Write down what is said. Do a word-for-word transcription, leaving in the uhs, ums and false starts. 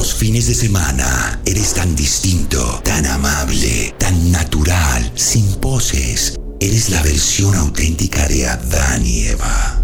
Los fines de semana eres tan distinto, tan amable, tan natural, sin poses. Eres la versión auténtica de Adán y Eva.